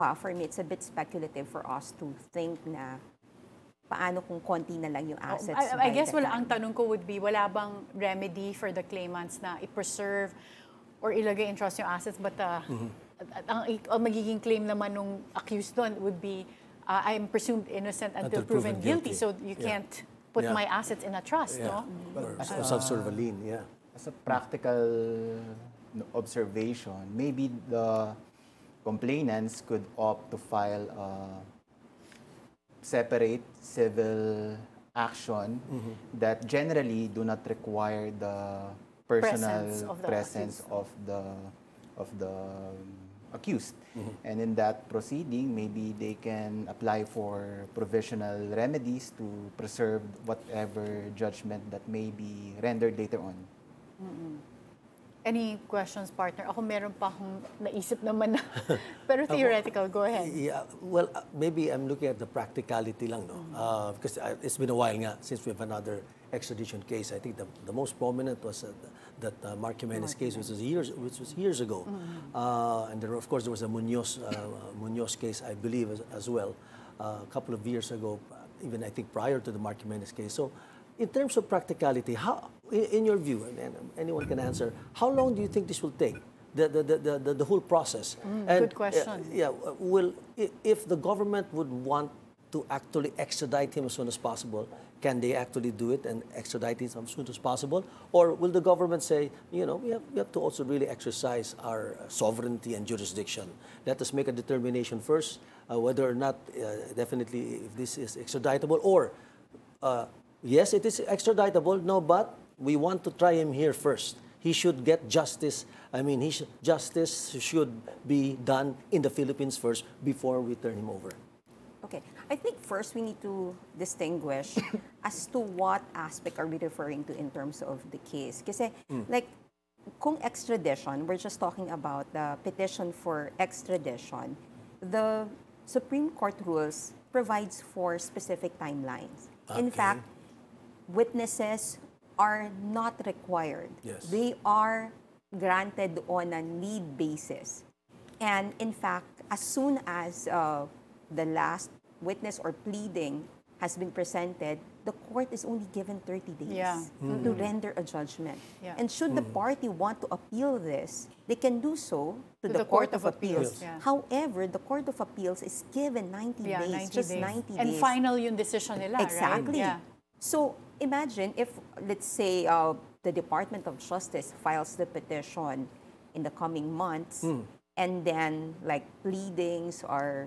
for me, it's a bit speculative for us to think na paano kung konti na lang yung assets. I guess ang tanong ko would be, wala bang remedy for the claimants na i-preserve or ilagay in trust yung assets, but ang magiging claim naman nung accused doon would be, I am presumed innocent until proven guilty, so you can't put my assets in a trust, no? Or some sort of a lien, As a practical observation, maybe the complainants could opt to file a separate civil action that generally do not require the personal presence of the accused. And in that proceeding, maybe they can apply for provisional remedies to preserve whatever judgment that may be rendered later on. Any questions, partner? Ako meron pa akong naisip naman na. Pero theoretical, go ahead. Yeah, well, maybe I'm looking at the practicality lang, no? Because it's been a while nga since we have another extradition case. I think the most prominent was that Mark Jimenez case, which was years ago. And there, of course, there was a Munoz case, I believe, as well, a couple of years ago, even I think prior to the Mark Jimenez case. So, in terms of practicality, how, in your view, and anyone can answer, how long do you think this will take? The whole process. Good question. If the government would want to actually extradite him as soon as possible, can they actually do it and extradite him as soon as possible? Or will the government say, we have to also really exercise our sovereignty and jurisdiction? Let us make a determination first whether or not definitely if this is extraditable, or yes, it is extraditable, no, but we want to try him here first. He should get justice. I mean, justice should be done in the Philippines first before we turn him over. Okay. I think first we need to distinguish as to what aspect are we referring to in terms of the case. Kasi, like, kung extradition, we're just talking about the petition for extradition. The Supreme Court rules provides for specific timelines. Okay. In fact, witnesses are not required. Yes. They are granted on a need basis. And in fact, as soon as the last witness or pleading has been presented, the court is only given 30 days to render a judgment. Yeah. And should the party want to appeal this, they can do so to the Court of Appeals. Yeah. However, the Court of Appeals is given 90 days, 90 just days. 90 days. And final yung decision nila, exactly. right? Yeah. So imagine if, let's say, the Department of Justice files the petition in the coming months, and then like pleadings are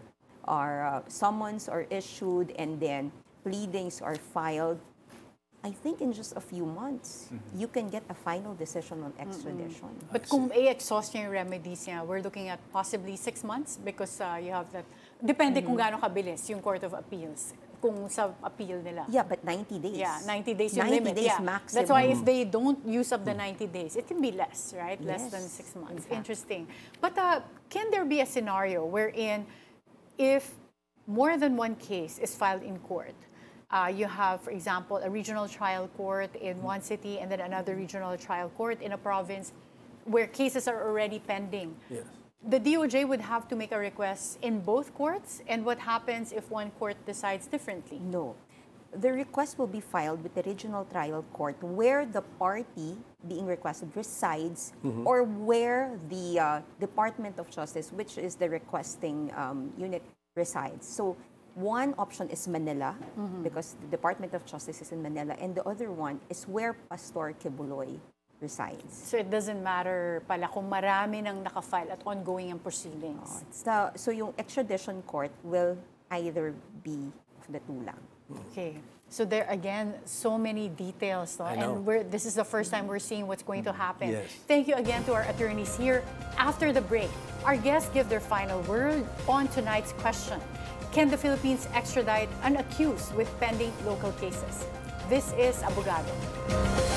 summons are issued, and then pleadings are filed. I think in just a few months, you can get a final decision on extradition. But kung i-exhaust niya yung remedies niya, we're looking at possibly 6 months because you have that. Depende kung gaano kabilis yung Court of Appeals. Kung sa appeal nila. Yeah, but 90 days. Yeah, 90 days yung 90 limit. days maximum. That's why if they don't use up the 90 days, it can be less, right? Less than 6 months. Exactly. Interesting. But can there be a scenario wherein if more than one case is filed in court, you have, for example, a regional trial court in one city and then another regional trial court in a province where cases are already pending. Yes. The DOJ would have to make a request in both courts, and what happens if one court decides differently? No. The request will be filed with the regional trial court where the party being requested resides, or where the Department of Justice, which is the requesting unit, resides. So one option is Manila, because the Department of Justice is in Manila, and the other one is where Pastor Kibuloy resides. So it doesn't matter pala kung marami nang nakafile at ongoing ang proceedings. So yung extradition court will either be of the two lang. Okay. So there again, so many details. No? And this is the first time we're seeing what's going to happen. Yes. Thank you again to our attorneys here. After the break, our guests give their final word on tonight's question. Can the Philippines extradite an accused with pending local cases? This is Abogado.